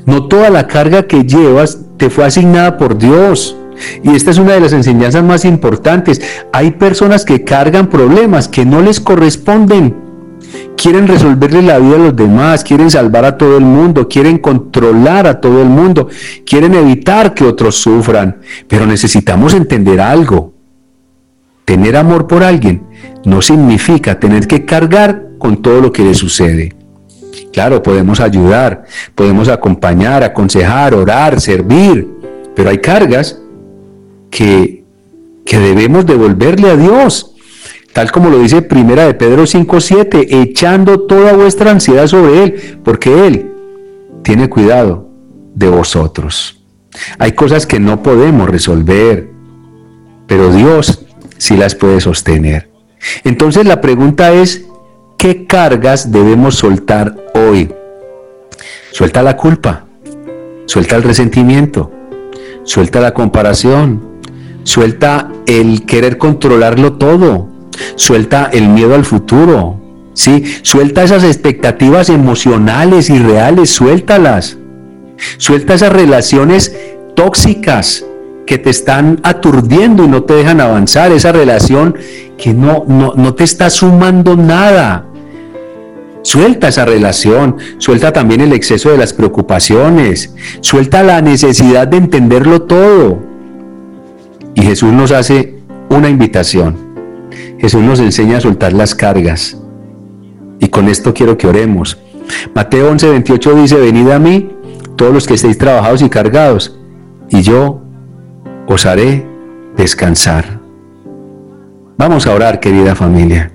No toda la carga que llevas te fue asignada por Dios. Y esta es una de las enseñanzas más importantes. Hay personas que cargan problemas que no les corresponden. Quieren resolverle la vida a los demás, quieren salvar a todo el mundo, quieren controlar a todo el mundo, quieren evitar que otros sufran. Pero necesitamos entender algo. Tener amor por alguien no significa tener que cargar con todo lo que le sucede. Claro, podemos ayudar, podemos acompañar, aconsejar, orar, servir, pero hay cargas que debemos devolverle a Dios. Tal como lo dice Primera de Pedro 5:7, echando toda vuestra ansiedad sobre Él, porque Él tiene cuidado de vosotros. Hay cosas que no podemos resolver, pero Dios sí las puede sostener. Entonces la pregunta es, ¿qué cargas debemos soltar hoy? Suelta la culpa, suelta el resentimiento, suelta la comparación, suelta el querer controlarlo todo. Suelta el miedo al futuro, ¿sí? Suelta esas expectativas emocionales y reales, suéltalas. Suelta esas relaciones tóxicas que te están aturdiendo y no te dejan avanzar, esa relación que no te está sumando nada. Suelta esa relación, suelta también el exceso de las preocupaciones, suelta la necesidad de entenderlo todo. Y Jesús nos hace una invitación. Jesús nos enseña a soltar las cargas. Y con esto quiero que oremos. Mateo 11:28 dice, venid a mí, todos los que estéis trabajados y cargados, y yo os haré descansar. Vamos a orar, querida familia.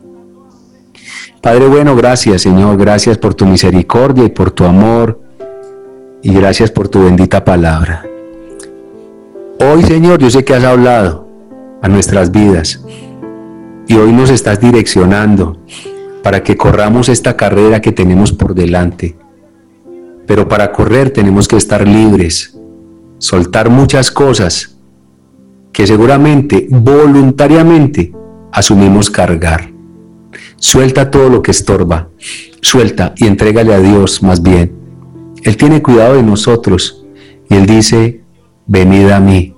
Padre bueno, gracias, Señor, gracias por tu misericordia y por tu amor, y gracias por tu bendita palabra. Hoy, Señor, yo sé que has hablado a nuestras vidas, y hoy nos estás direccionando para que corramos esta carrera que tenemos por delante. Pero para correr tenemos que estar libres, soltar muchas cosas que seguramente, voluntariamente, asumimos cargar. Suelta todo lo que estorba, suelta y entrégale a Dios más bien. Él tiene cuidado de nosotros y Él dice, venid a mí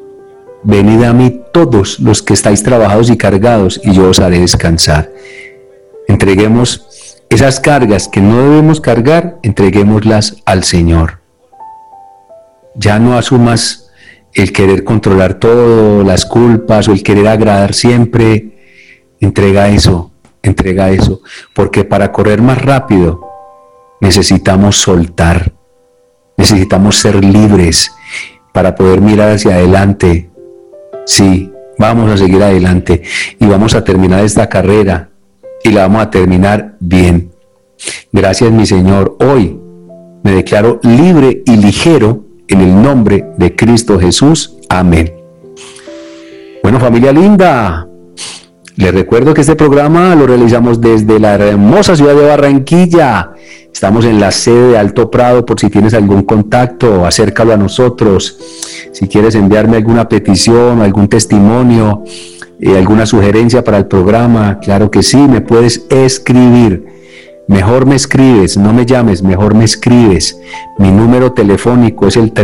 todos los que estáis trabajados y cargados, y yo os haré descansar. Entreguemos esas cargas que no debemos cargar, entreguémoslas al Señor. Ya no asumas el querer controlar todo, las culpas o el querer agradar siempre. Entrega eso, porque para correr más rápido necesitamos soltar, necesitamos ser libres para poder mirar hacia adelante. Sí, vamos a seguir adelante y vamos a terminar esta carrera y la vamos a terminar bien. Gracias, mi Señor. Hoy me declaro libre y ligero en el nombre de Cristo Jesús. Amén. Bueno, familia linda, les recuerdo que este programa lo realizamos desde la hermosa ciudad de Barranquilla. Estamos en la sede de Alto Prado. Por si tienes algún contacto, acércalo a nosotros. Si quieres enviarme alguna petición, algún testimonio, alguna sugerencia para el programa, claro que sí, me puedes escribir. Mejor me escribes, no me llames, mejor me escribes. Mi número telefónico es el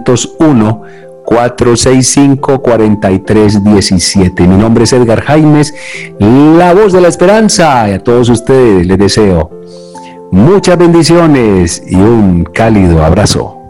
301-465-4317. Mi nombre es Edgar Jaimes, la voz de la esperanza. Y a todos ustedes les deseo muchas bendiciones y un cálido abrazo.